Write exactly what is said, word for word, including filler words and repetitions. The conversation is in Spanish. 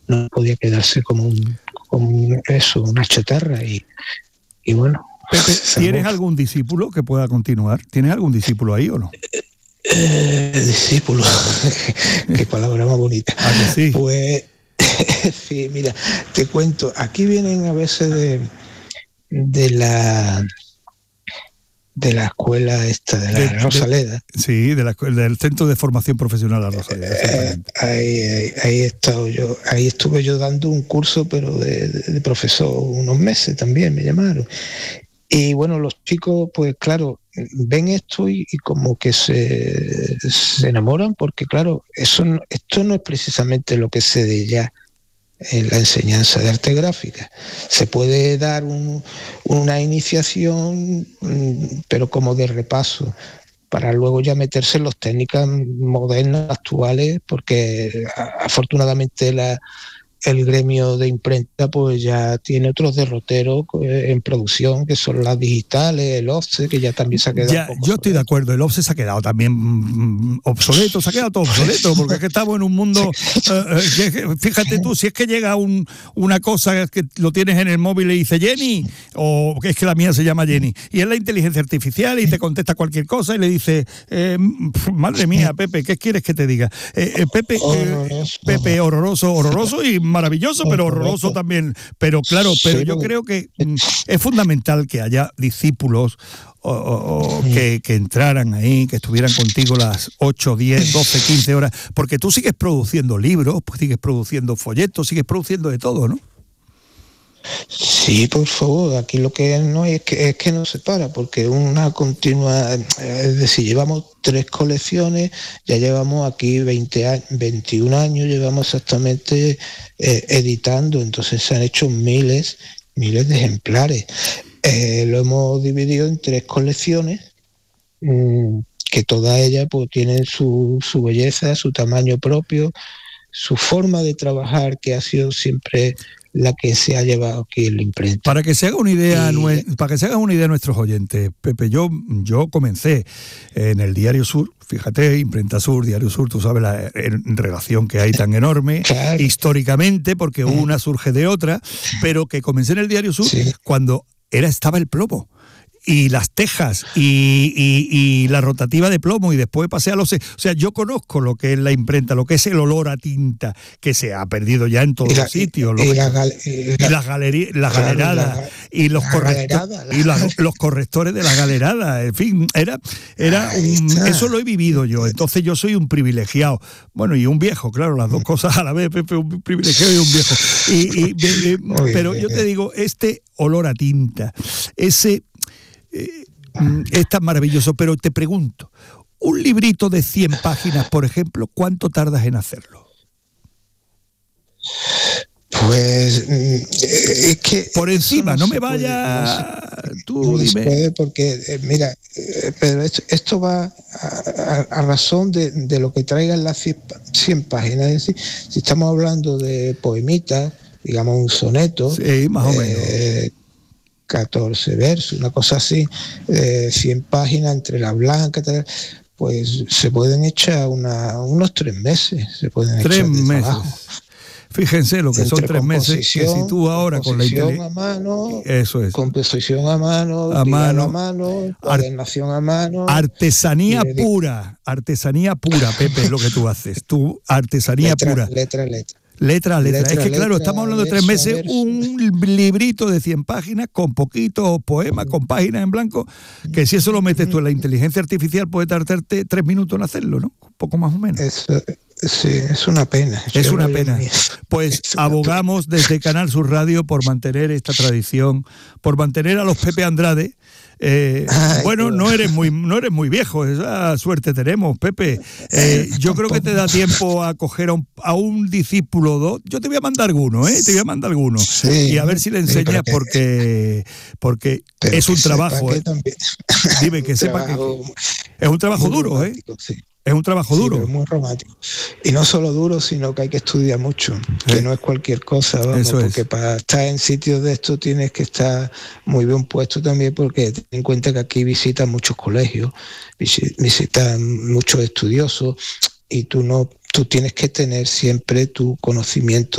no podía quedarse como un, como un eso, una chatarra y, y bueno. Pepe, ¿tienes algún discípulo que pueda continuar? ¿Tienes algún discípulo ahí o no? Eh, discípulo, qué palabra más bonita. ¿Ah, que sí? Pues sí, mira, te cuento, aquí vienen a veces de, de la de la escuela esta, de la de, Rosaleda. De, sí, de la, del Centro de Formación Profesional La Rosaleda. Eh, ahí, ahí, ahí he estado yo, ahí estuve yo dando un curso, pero de, de, de profesor unos meses también me llamaron. Y bueno, los chicos, pues claro, ven esto y, y como que se, se enamoran, porque claro, eso no, esto no es precisamente lo que se dé ya en la enseñanza de arte gráfica. Se puede dar un, una iniciación, pero como de repaso, para luego ya meterse en las técnicas modernas, actuales, porque afortunadamente la el gremio de imprenta pues ya tiene otros derroteros en producción, que son las digitales, el offset, que ya también se ha quedado ya, un poco yo estoy de acuerdo, el offset se ha quedado también mm, obsoleto, se ha quedado todo obsoleto, porque es que estamos en un mundo, uh, que, fíjate tú, si es que llega un, una cosa que lo tienes en el móvil y dice Jenny, o que es que la mía se llama Jenny, y es la inteligencia artificial y te contesta cualquier cosa y le dice, eh, madre mía, Pepe, ¿qué quieres que te diga? Eh, eh, Pepe, eh, Pepe, horroroso, horroroso y maravilloso, pero horroroso también. Pero claro, pero yo creo que es fundamental que haya discípulos o, o, o que, que entraran ahí, que estuvieran contigo las ocho, diez, doce, quince horas, porque tú sigues produciendo libros, pues sigues produciendo folletos, sigues produciendo de todo, ¿no? Sí, por favor, aquí lo que no es que, es que no se para, porque una continua, es decir, llevamos tres colecciones, ya llevamos aquí veinte años, veintiún años, llevamos exactamente eh, editando, entonces se han hecho miles, miles de ejemplares. Eh, lo hemos dividido en tres colecciones, mmm, que todas ellas pues tienen su, su belleza, su tamaño propio, su forma de trabajar, que ha sido siempre la que se ha llevado aquí en la imprenta. Para que se haga una idea, y... para que se hagan una idea nuestros oyentes, Pepe, yo, yo comencé en el Diario Sur, fíjate, Imprenta Sur, Diario Sur, tú sabes la relación que hay tan enorme, claro, históricamente, porque una surge de otra, pero que comencé en el Diario Sur sí. cuando era, estaba el plomo. Y las tejas y, y, y la rotativa de plomo, y después pasé a los... O sea, yo conozco lo que es la imprenta, lo que es el olor a tinta, que se ha perdido ya en todos la, los sitios. Y, lo la, que, y, y las galerías, las claro, galeradas, la, y, los, la correcto, galerada, la... y los, los correctores de las galeradas. En fin, era, era un, eso lo he vivido yo. Entonces yo soy un privilegiado. Bueno, y un viejo, claro, las dos cosas a la vez, Pepe, un privilegiado y un viejo. Y, y, y, y, pero yo te digo, este olor a tinta, ese... es tan maravilloso, pero te pregunto, un librito de cien páginas, por ejemplo, ¿cuánto tardas en hacerlo? Pues es que... Por encima, no, no me vaya... Tú no dime. Se puede porque, eh, mira, eh, pero esto, esto va a, a, a razón de, de lo que traigan las cien páginas. Es decir, si estamos hablando de poemitas, digamos un soneto... Sí, más o menos. Eh, catorce versos, una cosa así, eh, cien páginas entre la blanca, tal, pues se pueden echar una, unos tres meses, se pueden tres echar de meses. trabajo. Fíjense lo que entre son tres meses, que si tú ahora con la inteligencia... a mano, eso es. Composición a mano, a mano, a mano, cuadernación a mano... Artesanía pura, artesanía pura, Pepe, es lo que tú haces, tú, artesanía letra, pura. Letra, letra. Letra a letra. letra. Es que, claro, letra, estamos hablando de tres meses, verso. Un librito de cien páginas con poquitos poemas, con páginas en blanco, que si eso lo metes tú en la inteligencia artificial puede tardarte tres minutos en hacerlo, ¿no? Un poco más o menos. Eso, sí, es una pena. Es una pena. Pues abogamos desde Canal Sur Radio por mantener esta tradición, por mantener a los Pepe Andrade. Eh, Ay, bueno, no eres muy no eres muy viejo, esa suerte tenemos, Pepe. Eh, yo creo que te da tiempo a coger a un, a un discípulo o dos. Yo te voy a mandar alguno, ¿eh? Te voy a mandar alguno. Sí, y a ver si le enseñas, sí, porque, porque es un trabajo. Que ¿eh? también... Dime que sepa que es un trabajo duro, ¿eh? Sí. Es un trabajo sí, duro. Es muy romántico. Y no solo duro, sino que hay que estudiar mucho, que eh, no es cualquier cosa, vamos, eso es. Porque para estar en sitios de esto tienes que estar muy bien puesto también, porque ten en cuenta que aquí visitan muchos colegios, visitan muchos estudiosos, y tú no, tú tienes que tener siempre tu conocimiento